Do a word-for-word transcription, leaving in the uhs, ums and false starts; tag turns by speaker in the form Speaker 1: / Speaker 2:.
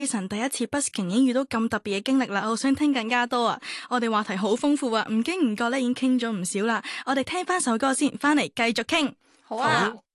Speaker 1: Jason 第一次 busking 已經遇到咁特別嘅經歷啦，我想聽更加多啊！我哋話題好豐富啊，唔經唔覺咧已經傾咗唔少啦。我哋聽翻首歌先，翻嚟繼續傾。
Speaker 2: 好啊。好。